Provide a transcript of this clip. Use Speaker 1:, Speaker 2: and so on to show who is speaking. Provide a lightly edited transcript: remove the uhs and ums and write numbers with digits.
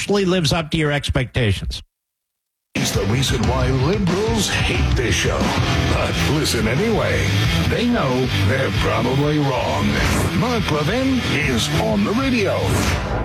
Speaker 1: actually lives up to your expectations.
Speaker 2: He's the reason why liberals hate this show. But listen anyway. They know they're probably wrong. Mark Levin is on the radio.